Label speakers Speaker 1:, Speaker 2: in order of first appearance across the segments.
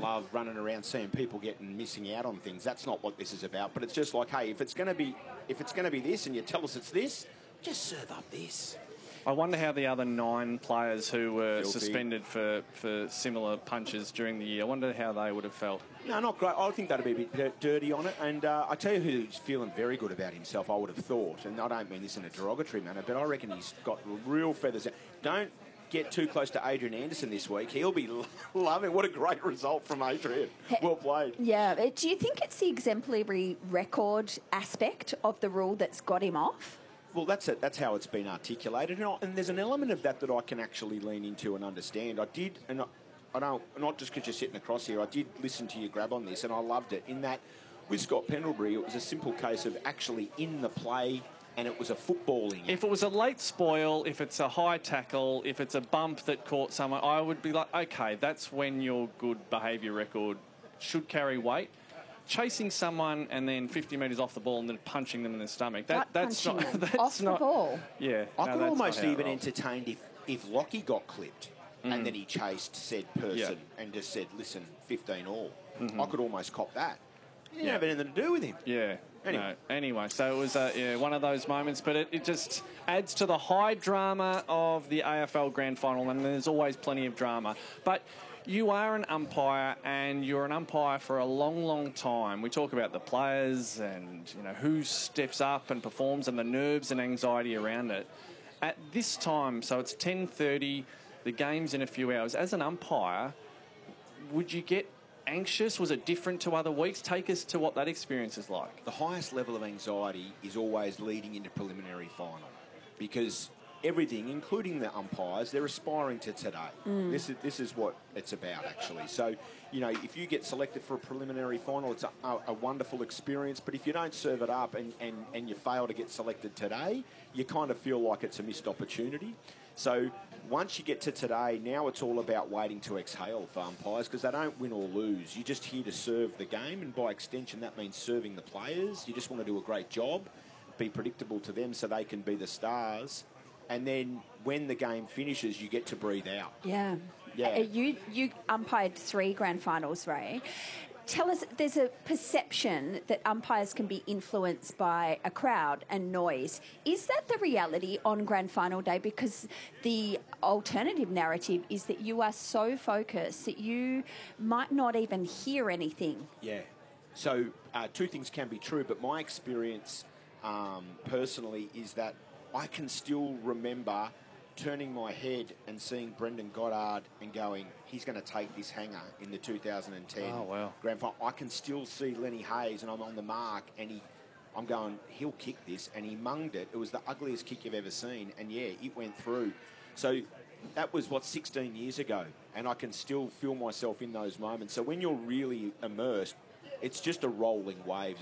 Speaker 1: love running around seeing people missing out on things. That's not what this is about. But it's just like, hey, if it's going to be this, and you tell us it's this, just serve up this.
Speaker 2: I wonder how the other 9 players who were suspended for similar punches during the year, I wonder how they would have felt.
Speaker 1: No, not great. I think that'd be a bit dirty on it. And I tell you who's feeling very good about himself, I would have thought, and I don't mean this in a derogatory manner, but I reckon he's got real feathers. Don't get too close to Adrian Anderson this week. He'll be loving. What a great result from Adrian. Well played.
Speaker 3: Yeah. Do you think it's the exemplary record aspect of the rule that's got him off?
Speaker 1: Well, that's it. That's how it's been articulated. And there's an element of that I can actually lean into and understand. I did, and I don't, not just because you're sitting across here, I did listen to your grab on this, and I loved it. In that, with Scott Pendlebury, it was a simple case of actually in the play, and it was a footballing.
Speaker 2: If it was a late spoil, if it's a high tackle, if it's a bump that caught someone, I would be like, okay, that's when your good behaviour record should carry weight. Chasing someone and then 50 metres off the ball and then punching them in the stomach. That's not
Speaker 3: the ball.
Speaker 2: Yeah.
Speaker 1: I could almost even entertain if Lockie got clipped and then he chased said person and just said, listen, 15 all. I could almost cop that. It didn't have anything to do with him.
Speaker 2: Yeah.
Speaker 1: Anyway.
Speaker 2: No. Anyway, so it was one of those moments, but it just adds to the high drama of the AFL Grand Final, and there's always plenty of drama. But you are an umpire, and you're an umpire for a long, long time. We talk about the players and who steps up and performs and the nerves and anxiety around it. At this time, so it's 10:30, the game's in a few hours. As an umpire, would you get anxious? Was it different to other weeks? Take us to what that experience is like.
Speaker 1: The highest level of anxiety is always leading into preliminary final, because everything, including the umpires, they're aspiring to today. This is what it's about, actually. So, if you get selected for a preliminary final, it's a wonderful experience. But if you don't serve it up and you fail to get selected today, you kind of feel like it's a missed opportunity. So once you get to today, now it's all about waiting to exhale for umpires, because they don't win or lose. You're just here to serve the game, and by extension, that means serving the players. You just want to do a great job, be predictable to them so they can be the stars. And then when the game finishes, you get to breathe out.
Speaker 3: Yeah.
Speaker 1: Yeah.
Speaker 3: You umpired 3 grand finals, Ray. Tell us, there's a perception that umpires can be influenced by a crowd and noise. Is that the reality on grand final day? Because the alternative narrative is that you are so focused that you might not even hear anything.
Speaker 1: Yeah. So 2 things can be true, but my experience personally is that I can still remember turning my head and seeing Brendan Goddard and going, he's going to take this hanger in the 2010 grand final. I can still see Lenny Hayes, and I'm on the mark, and I'm going, he'll kick this, and he munged it. It was the ugliest kick you've ever seen, and it went through. So that was 16 years ago, and I can still feel myself in those moments. So when you're really immersed, it's just a rolling wave.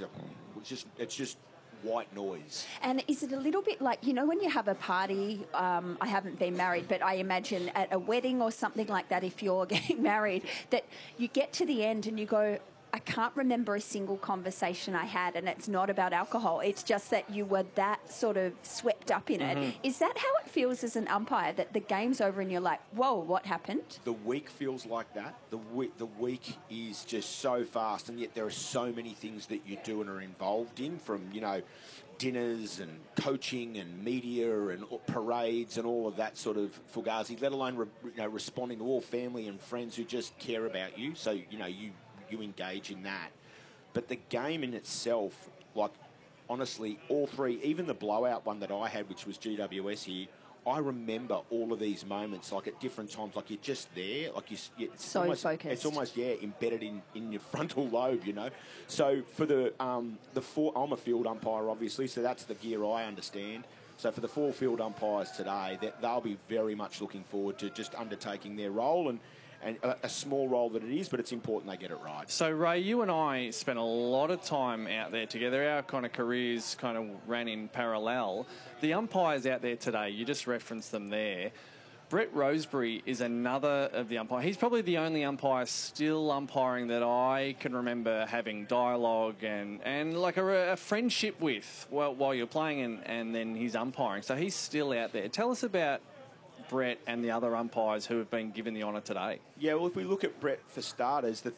Speaker 1: It's just white noise.
Speaker 3: And is it a little bit like, when you have a party, I haven't been married, but I imagine at a wedding or something like that, if you're getting married, that you get to the end and you go, I can't remember a single conversation I had, and it's not about alcohol. It's just that you were that sort of swept up in it. Is that how it feels as an umpire, that the game's over and you're like, whoa, what happened?
Speaker 1: The week feels like that. The week is just so fast, and yet there are so many things that you do and are involved in, from, dinners and coaching and media and parades and all of that sort of fugazi, let alone responding to all family and friends who just care about you. So, you engage in that. But the game in itself, honestly, all 3, even the blowout one that I had, which was GWS here, I remember all of these moments, at different times, you're just there, it's
Speaker 3: so
Speaker 1: almost
Speaker 3: focused.
Speaker 1: It's almost embedded in your frontal lobe, So for the 4, I'm a field umpire, obviously, so that's the gear I understand. So for the 4 field umpires today, they'll be very much looking forward to just undertaking their role, and a small role that it is, but it's important they get it right.
Speaker 2: So, Ray, you and I spent a lot of time out there together. Our kind of careers kind of ran in parallel. The umpires out there today, you just referenced them there. Brett Rosebery is another of the umpires. He's probably the only umpire still umpiring that I can remember having dialogue and a friendship with while you're playing, and then he's umpiring. So he's still out there. Tell us about Brett and the other umpires who have been given the honour today.
Speaker 1: Yeah, well, if we look at Brett for starters, the